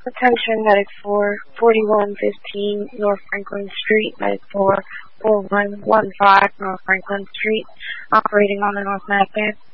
Attention Medic 4, 4115 North Franklin Street, Medic 4, 4115 North Franklin Street, operating on the North Mass band.